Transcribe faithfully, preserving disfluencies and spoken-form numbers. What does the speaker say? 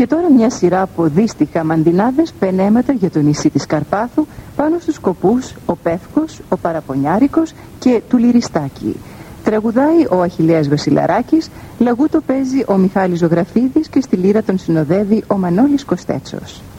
Και τώρα μια σειρά από δύστιχα μαντινάδες πενέματα για το νησί της Καρπάθου, πάνω στους σκοπούς ο Πεύκος, ο Παραπονιάρικος και του Λυριστάκη. Τραγουδάει ο Αχιλλέας Βασιλαράκης, λαγούτο παίζει ο Μιχάλης Ζωγραφίδης και στη λύρα τον συνοδεύει ο Μανώλης Κοστέτσος.